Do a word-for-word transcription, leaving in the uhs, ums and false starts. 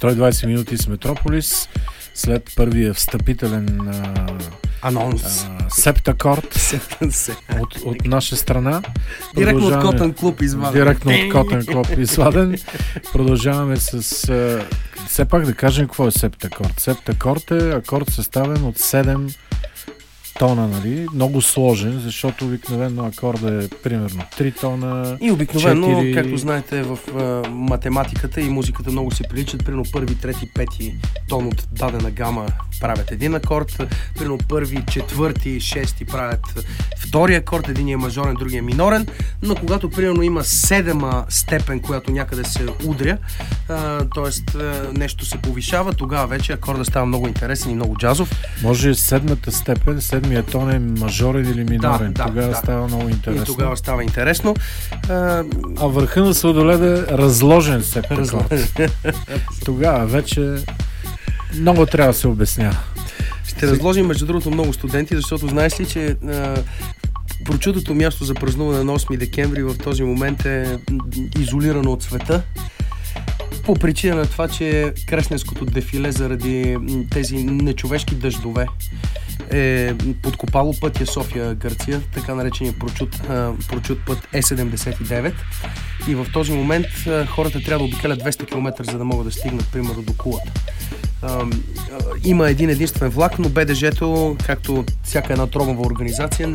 сто и двайсет минути с Метрополис, след първия встъпителен а, анонс. А, септакорд от, от наша страна. Директно от Котън клуб изваден. Директно от Котън клуб изваден. Продължаваме с... А, все пак да кажем какво е септакорд. Септакорд е акорд съставен от седем тона, нали? Много сложен, защото обикновено акорда е примерно три тона. И обикновено, четири... както знаете, в а, математиката и музиката много си приличат. Примерно първи, трети, пети тон от дадена гама правят един акорд. Примерно първи, четвърти, шести правят втори акорд. Един е мажорен, другия е минорен. Но когато примерно има седема степен, която някъде се удря, т.е. нещо се повишава, тогава вече акорда става много интересен и много джазов. Може седмата степен, седмият тон е мажорен или минорен. Да, тогава да, става много интересно. И тогава става интересно. А, а върха на сладоледа е разложен септакорд. Тогава вече много трябва да се обяснява. Ще разложим, между другото, много студенти, защото знаеш ли, че а, прочутото място за празнуване на осми декември в този момент е изолирано от света. По причина на това, че Кресненското дефиле заради тези нечовешки дъждове е подкопало пътя София-Гърция, така наречения прочут, прочут път Е седемдесет и девет. И в този момент хората трябва да обикалят двеста километра, за да могат да стигнат, примерно, до Кулата. Има един единствен влак, но БДЖ-то, както всяка една тромава организация,